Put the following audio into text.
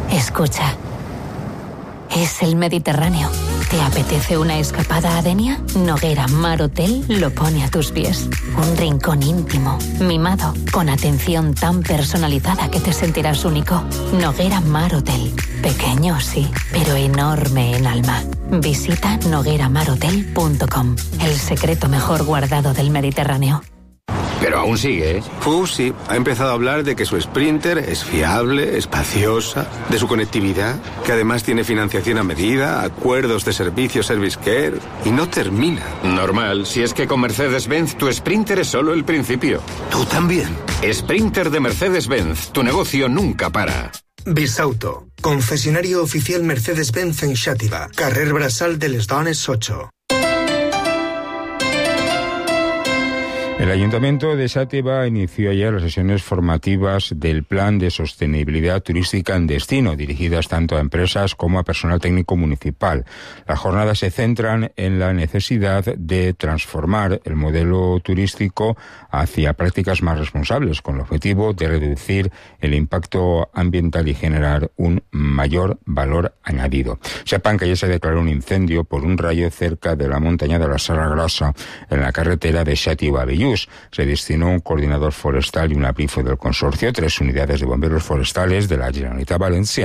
Escucha. Es el Mediterráneo. ¿Te apetece una escapada a Denia? Noguera Mar Hotel lo pone a tus pies. Un rincón íntimo, mimado, con atención tan personalizada que te sentirás único. Noguera Mar Hotel. Pequeño, sí, pero enorme en alma. Visita nogueramarhotel.com. El secreto mejor guardado del Mediterráneo. Pero aún sigue, ¿eh? Sí. Ha empezado a hablar de que su Sprinter es fiable, espaciosa, de su conectividad, que además tiene financiación a medida, acuerdos de servicio Service Care, y no termina. Normal, si es que con Mercedes-Benz tu Sprinter es solo el principio. ¿Tú también? Sprinter de Mercedes-Benz, tu negocio nunca para. Bisauto, concesionario oficial Mercedes-Benz en Xàtiva, carrer Braçal de les Dones 8. El Ayuntamiento de Xàtiva inició ayer las sesiones formativas del Plan de Sostenibilidad Turística en Destino, dirigidas tanto a empresas como a personal técnico municipal. Las jornadas se centran en la necesidad de transformar el modelo turístico hacia prácticas más responsables, con el objetivo de reducir el impacto ambiental y generar un mayor valor añadido. Sepan que ya se declaró un incendio por un rayo cerca de la montaña de la Serra Grossa, en la carretera de Xàtiva a Bellús. Se destinó un coordinador forestal y un apife del consorcio, 3 unidades de bomberos forestales de la Generalitat Valenciana.